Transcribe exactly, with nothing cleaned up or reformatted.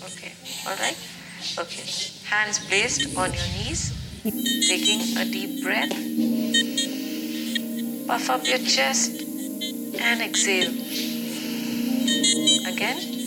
Okay. All right. Okay. Hands placed on your knees. Taking a deep breath. Puff up your chest and exhale. Again.